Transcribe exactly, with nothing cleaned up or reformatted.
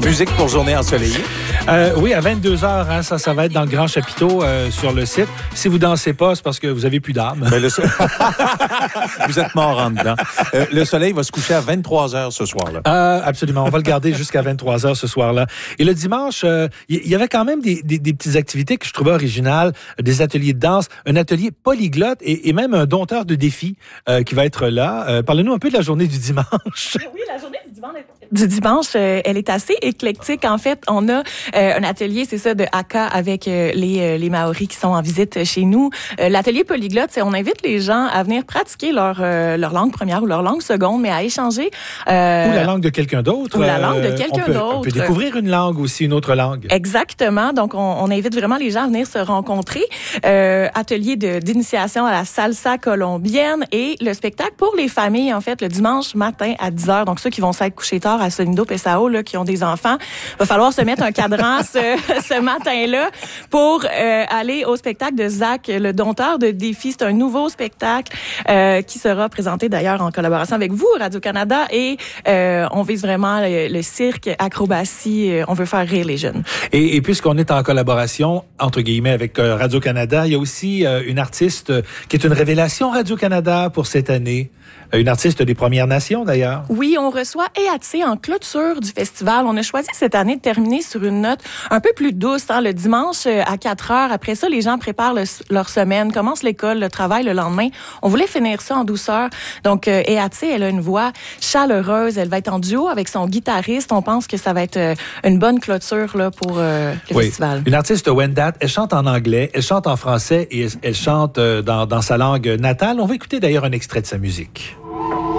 Musique pour journée ensoleillée. Euh, oui, à vingt-deux heures, hein, ça, ça va être dans le grand chapiteau euh, sur le site. Si vous dansez pas, c'est parce que vous avez plus d'âme. Ben, le so... vous êtes mort en dedans. Euh, le soleil va se coucher à vingt-trois heures ce soir-là. Euh, absolument. On va le garder jusqu'à vingt-trois heures ce soir-là. Et le dimanche, il euh, y, y avait quand même des, des, des petites activités que je trouvais originales, des ateliers de danse, un atelier polyglotte et, et même un dompteur de défis euh, qui va être là. Euh, parlez-nous un peu de la journée du dimanche. Oui, la journée du dimanche, du dimanche euh, elle est assez éclectique. En fait, on a euh, un atelier, c'est ça, de haka avec euh, les, euh, les Maoris qui sont en visite chez nous. Euh, l'atelier polyglotte, c'est on invite les gens à venir pratiquer leur, euh, leur langue première ou leur langue seconde, mais à échanger. Euh, ou la langue de quelqu'un d'autre. Ou la langue de quelqu'un on peut, d'autre. On peut découvrir une langue aussi, une autre langue. Exactement. Donc, on, on invite vraiment les gens à venir se rencontrer. Euh, atelier de, d'initiation à la salsa colombienne et le spectacle pour les familles, en fait, le dimanche matin à dix heures. Donc, ceux qui vont s'être couchés tard à Sonido Pesao, là, qui ont des enfants, va falloir se mettre un cadran ce, ce matin-là pour euh, aller au spectacle de Zach, le dompteur de défis. C'est un nouveau spectacle euh, qui sera présenté d'ailleurs en collaboration avec vous, Radio-Canada, et euh, on vise vraiment le, le cirque, acrobatie, euh, on veut faire rire les jeunes. Et, et puisqu'on est en collaboration, entre guillemets, avec euh, Radio-Canada, il y a aussi euh, une artiste euh, qui est une révélation Radio-Canada pour cette année. Une artiste des Premières Nations, d'ailleurs. Oui, on reçoit Eatsé en clôture du festival. On a choisi cette année de terminer sur une note un peu plus douce. Hein, le dimanche à quatre heures. Après ça, les gens préparent le, leur semaine, commencent l'école, le travail le lendemain. On voulait finir ça en douceur. Donc, euh, Eatsé, elle a une voix chaleureuse. Elle va être en duo avec son guitariste. On pense que ça va être euh, une bonne clôture là, pour euh, le oui. festival. Une artiste Wendat, elle chante en anglais, elle chante en français et elle, elle chante euh, dans, dans sa langue natale. On va écouter d'ailleurs un extrait de sa musique.